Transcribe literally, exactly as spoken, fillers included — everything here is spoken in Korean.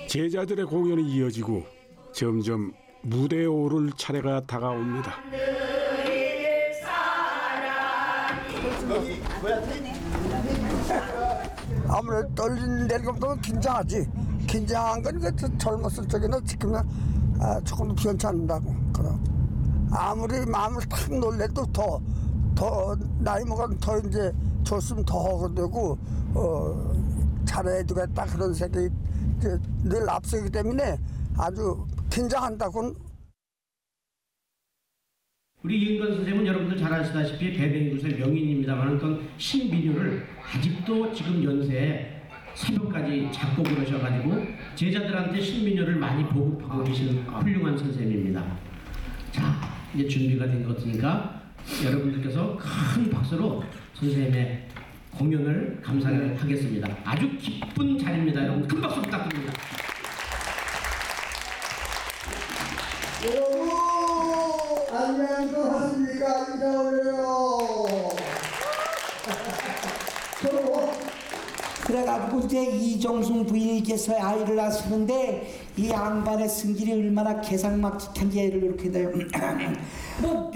제자들의 공연이 이어지고 점점 무대에 오를 차례가 다가옵니다. 아무래도 떨린다고 긴장하지. 긴장한 건 그 젊었을 적에는 지금은 아, 조금 변치 않는다고. 그럼 아무리 마음을 탁 놀래도 더, 더 나이 먹으면 더 이제 줬으면 더 하게 되고 어, 잘해야 되겠다 그런 생각이 늘 앞서기 때문에 아주 긴장한다고는. 우리 이은건 선생님은 여러분들 잘 아시다시피 대대인구의 명인입니다만 그 신민요를 아직도 지금 연세에 새벽까지 작곡을 하셔가지고 제자들한테 신민요를 많이 보급하고 계시는 훌륭한 선생님입니다. 자, 이제 준비가 된 것 같으니까 여러분들께서 큰 박수로 선생님의 공연을 감상을 하겠습니다. 아주 기쁜 자리입니다. 여러분 큰 박수 부탁드립니다. 여러분 안녕하십니까. 인사드려요. 그래가지고 이제 이종순 부인께서 아이를 낳았는데 이 양반의 승질이 얼마나 개상막직한지 애를 이렇게 돼요. 목욕